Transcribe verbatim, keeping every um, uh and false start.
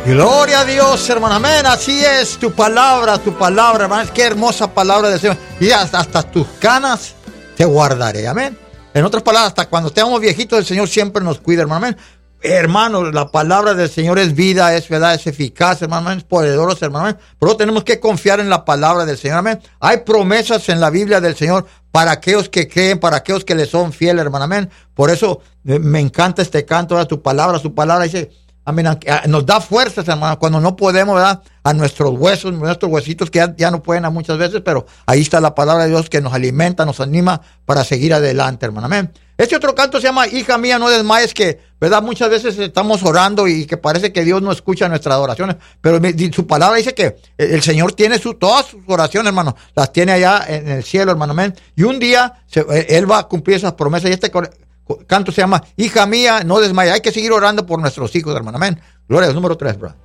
Gloria a Dios, hermano, amén. Así es, tu palabra, tu palabra, hermano. Qué hermosa palabra del Señor. Y hasta, hasta tus canas te guardaré, amén. En otras palabras, hasta cuando estemos viejitos, el Señor siempre nos cuida, hermano, amén. Hermano, la palabra del Señor es vida, es verdad, es eficaz, hermano, es poderosa, hermano, amén. Pero tenemos que confiar en la palabra del Señor, amén. Hay promesas en la Biblia del Señor para aquellos que creen, para aquellos que le son fieles, hermano, amén. Por eso eh, me encanta este canto, ¿verdad? Tu palabra, su palabra dice, amén, nos da fuerzas, hermano, cuando no podemos, ¿verdad? A nuestros huesos, nuestros huesitos que ya, ya no pueden a muchas veces, pero ahí está la palabra de Dios que nos alimenta, nos anima para seguir adelante, hermano, amén. Este otro canto se llama Hija mía, no desmayes, que, ¿verdad? Muchas veces estamos orando y que parece que Dios no escucha nuestras oraciones, pero su palabra dice que el Señor tiene su, todas sus oraciones, hermano, las tiene allá en el cielo, hermano, amén. Y un día se, Él va a cumplir esas promesas y este canto se llama Hija mía, no desmayes. Hay que seguir orando por nuestros hijos, hermano, amén. Gloria al número tres, bro.